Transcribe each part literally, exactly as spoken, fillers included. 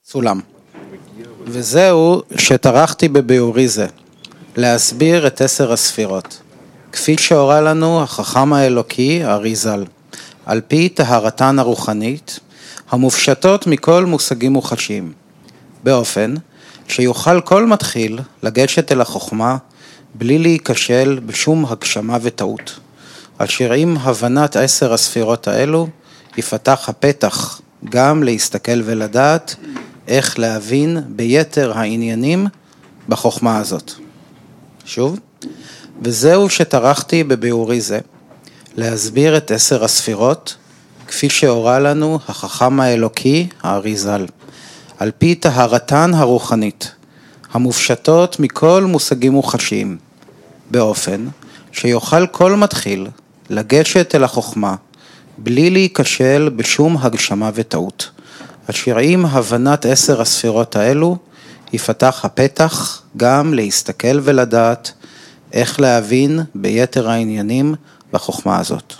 סולם. וזהו שטרחתי בביאורי זה, להסביר את עשר הספירות, כפי שהורה לנו החכם האלוקי אריז"ל, על פי טהרתן הרוחנית, המופשטות מכל מושגים מוחשיים, באופן שיוכל כל מתחיל לגשת אל החוכמה, בלי להיכשל בשום הגשמה וטעות, אשר עם הבנת עשר הספירות האלו, יפתח הפתח גם להסתכל ולדעת איך להבין ביתר העניינים בחוכמה הזאת. שוב, וזהו שטרחתי בביאורי זה, להסביר את עשר הספירות, כפי שהורה לנו החכם האלוקי האריז"ל, על פי טהרתן הרוחנית, המופשטות מכל מושגים מוחשיים, באופן שיוכל כל מתחיל לגשת אל החוכמה, בלי להיכשל בשום הגשמה וטעות, אשר עם הבנת עשר הספירות האלו, יפתח הפתח גם להסתכל ולדעת איך להבין ביתר העניינים בחוכמה הזאת.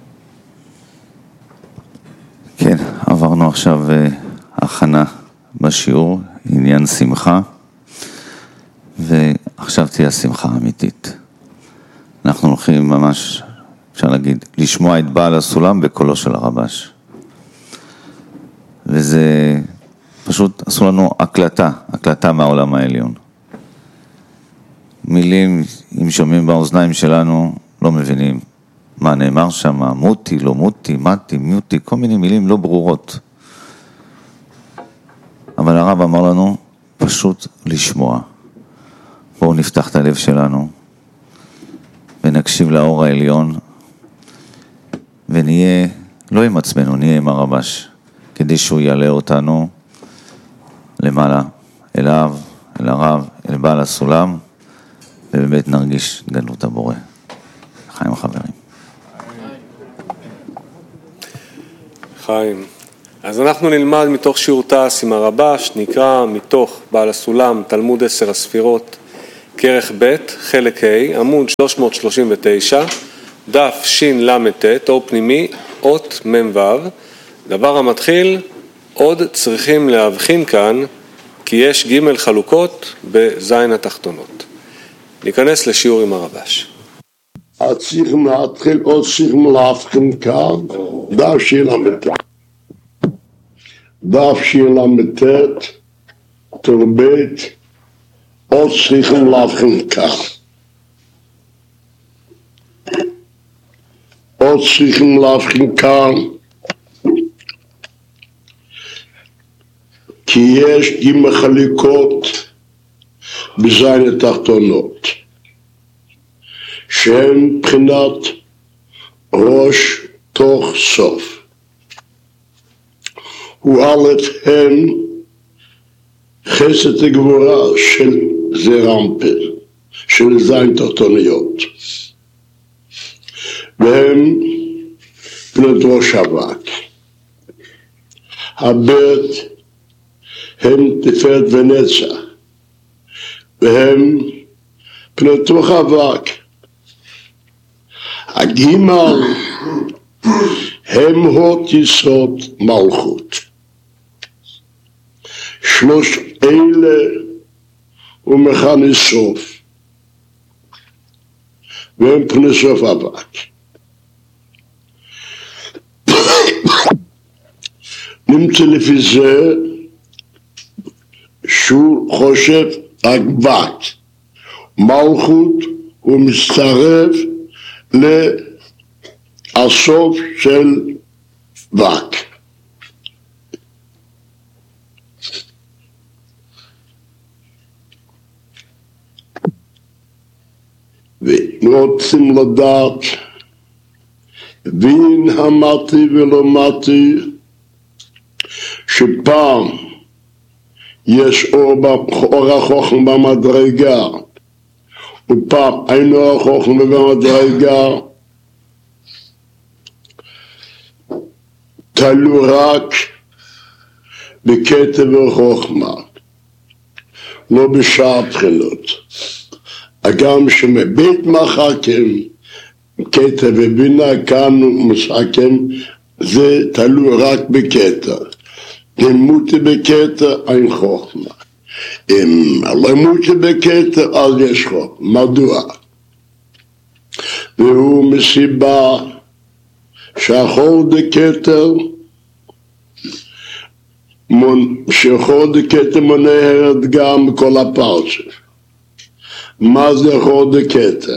כן, עברנו עכשיו הכנה בשיעור, עניין שמחה, ועכשיו תהיה שמחה אמיתית. אנחנו הולכים ממש, אפשר להגיד, לשמוע את בעל הסולם בקולו של הרבש. וזה פשוט עשו לנו הקלטה, הקלטה מהעולם העליון. מילים, אם שומעים באוזניים שלנו, לא מבינים מה נאמר שם, מותי, לא מותי, מתי, מיותי, כל מיני מילים לא ברורות. אבל הרב אמר לנו, פשוט לשמוע. בואו נפתח את הלב שלנו, ונקשיב לאור העליון, ונהיה, לא עם עצמנו, נהיה עם הרבש, כדי שהוא יעלה אותנו למעלה, אליו, אל הרב, אל בעל הסולם, ובאמת נרגיש גדלות הבורא. חיים החברים. חיים. אז אנחנו נלמד מתוך שיעור תעש עם הרבש, נקרא מתוך בעל הסולם, תלמוד עשר הספירות, כרך ב', חלק ה', עמוד שלוש מאות שלושים ותשע, דף שין למתת, אור פנימי, אות מ"ו. דבר המתחיל, עוד צריכים להבחין כאן, כי יש ג' חלוקות בזין התחתונות. ניכנס לשיעור עם הרבש. צריכים להתחיל, עוד צריכים להבחין כאן, דף שין למתת. דף שין למתת, תרבית, עוד צריכים להבחין כאן. עוד צריכים להבחין כאן, כי יש ג' חלוקות בזין התחתונות, שהן מבחינת ראש תוך סוף. הוא א' הם חסד הגבורה של זרמפל, של זין תחתוניות, והם מבחינת ראש אבק. הבית הם תפארת ונצח, והם מבחינת תוך אבק. הגימל הם הות יסוד מלכות. שלוש אלה ומכני סוף, והם פני סוף אבק. נמצא לפי זה שהוא חושב אבק, מלכות הוא מצטרף לסוף של בק. ורוצים לדעת בין המתי ולא מתי, שפעם יש אור, אור החוכמה במדרגה, ופעם אין אור החוכמה במדרגה, תלו רק בקטע וחוכמה, לא בשאר בחינות. אגם שמבית מחכים, קטע ובינה כאן מסכים, זה תלוי רק בקטע. אם מותי בכתר אין חוכמה. אם לא מותי בכתר אז יש חוכמה. מדוע? והוא מסיבה שהחור דכתר שחור דכתר מונהרת גם בכל הפרצוף. מה זה חור דכתר?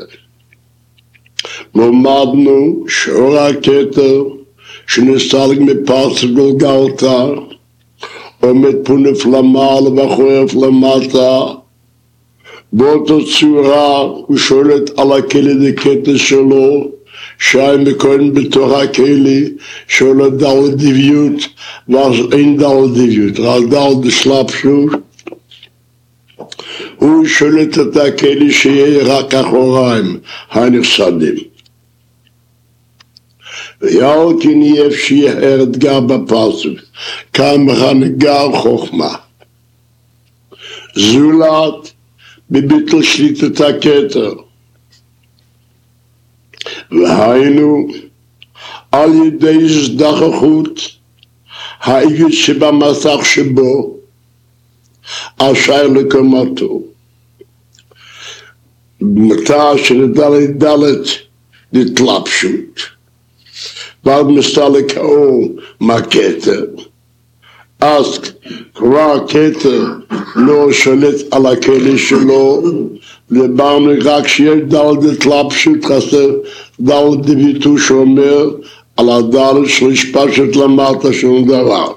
למדנו שאור הכתר שנסתלק מפרצוף גולגלתא עומד פונף למעלה וחורף למטה, באותה צורה הוא שולט על הכלי דכתר שלו, שי מקוין בתוך הכלי שולט דל דביות, ואז אין דל דביות, רק דל דסלאפשות. הוא שולט את הכלי שיהיה רק אחוריים הנכסדים. ויאל כן יהיה שיהיה אתגר בפרצוף, כאן מחנגר חוכמה. זולת בביטל שליטת הכתר. והיינו על ידי זדחכות האיגוד שבמסך שבו אשר לקומתו. במטה של דלת דלת נתלבשות. ועד מסתלק האור מהכתר. אז כבר הכתר לא שולט על הכלי שלו, דיברנו רק שיש דלת התלבשות, חסר דלת דביטו שאומר על הדלת של השפשת למטה שום דבר.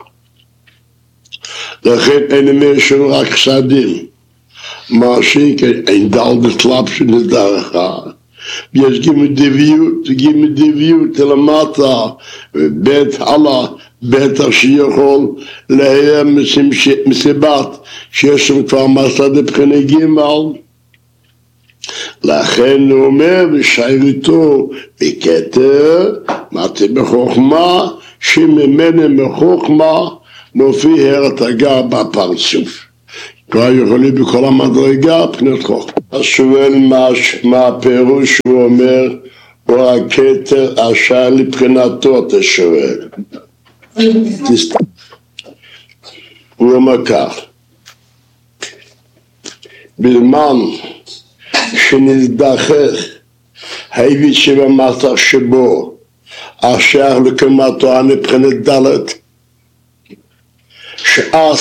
לכן אין אומר שום רק חסדים. מה שכן אין דלת התלבשות לדרכה. יש גימי דביות, גימי דביות למטה, ובית הלאה, בית שיכול לההיה מסיבת שיש שם כבר מסע דבחיני גימל. לכן הוא אומר בשיירתו בכתר, מתי בחוכמה, שממנה מחוכמה מופיע הרתגה בפרצוף. כבר יכולים בכל המדרגה פנת חוכמה. אז שואל מה, מה הפירוש שהוא אומר, או הכתר אשר לבחינתו אתה שואל. הוא אומר כך, בזמן שנזדחך העביד שבמסך שבו אשר לקומתו הנבחינת דלת, שאז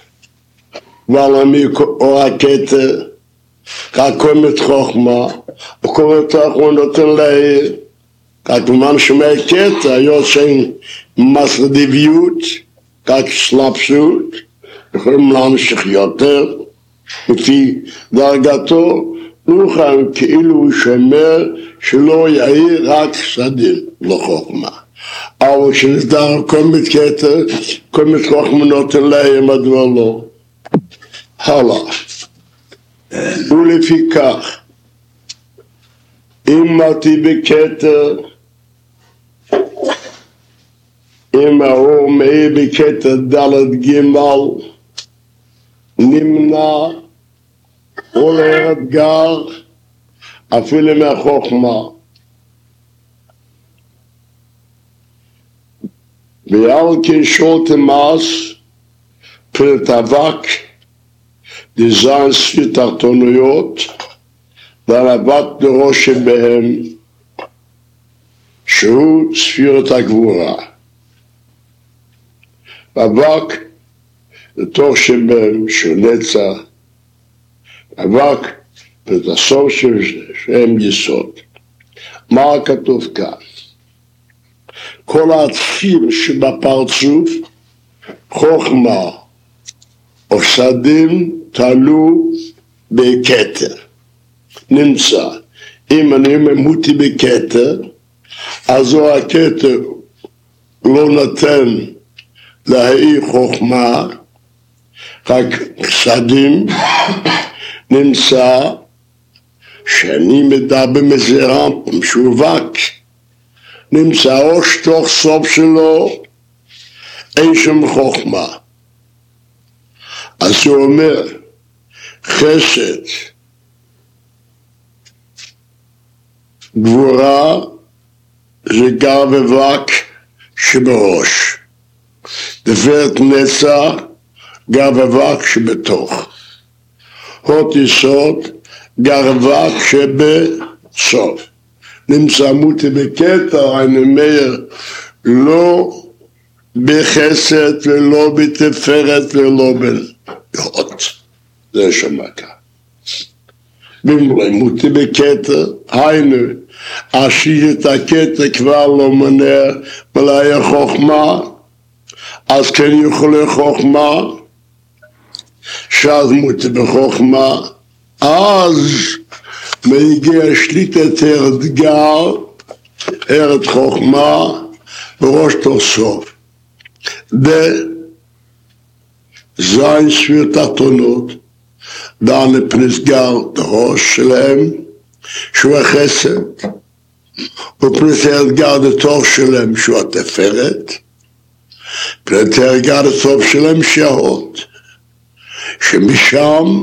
ועלמי או הכתר רק קומת חוכמה, וקומת חוכמה נותן להעיר, רק במן שומע כתר, יוצאים מסר דביות, רק סלאפשות, יכולים להמשיך יותר, לפי דרגתו, נוכל כאילו הוא שומר שלא יעיר רק חסדים לחוכמה. אבל כשנסדר קומת כתר, קומת חוכמה נותן להעיר מדוע לא. הלאה. ולפיכך, אם מתי בכתר, אם האור מאיר בכתר דלת גימל, נמנע כל האתגר אפילו מהחוכמה. ועל כן שולטם אז פרט אבק דזיין ספיר תחתוניות והנבט דרוש שבהם שהוא ספירת הגבורה. אבק לתוך שבהם שהוא נצח, אבק ואת הסוף של שהם יסוד. מה כתוב כאן? כל העצים שבפרצוף, חוכמה או שדים תלו בכתר. נמצא, אם אני ממותי בכתר, אז הוא הכתר לא נותן להעיר חוכמה, רק שדים. נמצא שאני מדבר מזרם משווק, נמצא או שתוך סוף שלו אין שם חוכמה. אז הוא אומר חסד גבורה זה גר ובק שבראש. תפארת נצח, גר אבק שבתוך. הוד יסוד, גר אבק שבסוף. נמצא מותי בקטע, אני אומר, לא בחסד ולא בתפארת ולא בהוד. זה שמקה. במותי בקטע, היינו, אשיר את הקטע כבר לא מונע מלאי חוכמה, אז כן יכולי חוכמה, שאז מותי בחוכמה, אז מגיע שליטת ארד גר, ארד חוכמה, בראש תוסוף. בזין ספיר תחתונות, דן לפנסגר דרוש שלהם, שהוא החסד, ופנס אתגר דתוך שלהם, שהוא התפארת, פנס אתגר דתוך שלהם, שההוד, שמשם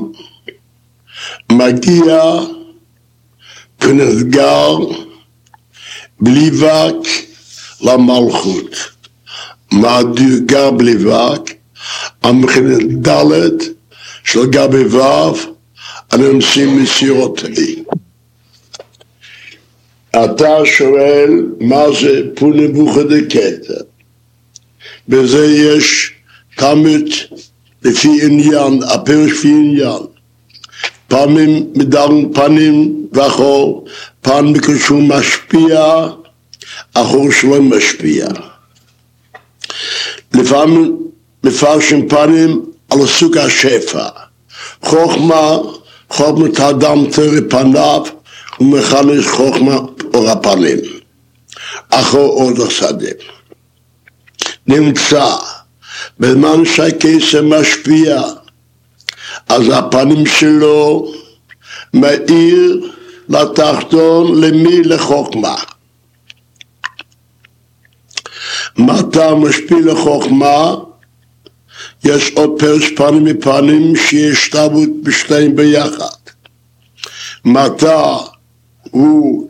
מגיע פנס אתגר בלי וק למלכות. מה דרגה בלי וק? המכנת דלת של גבי וו, הנמסים מסירותי. אתה שואל מה זה פונבוכה דקטע. בזה יש תמיד לפי עניין, הפירוש לפי עניין. פעמים מדברים פנים ואחור, פעם כשהוא משפיע, אחור שלא משפיע. לפעמים מפרשים פנים על סוג השפע. חוכמה, חוכמת האדם תראה פניו, ומכנס חוכמה אור הפנים. אחור עוד השדה. נמצא, בזמן שהכסף משפיע, אז הפנים שלו מאיר לתחתון למי לחוכמה. מתי משפיע לחוכמה, יש עוד פרש פנים מפנים שיש תרבות בשתיים ביחד. מתי הוא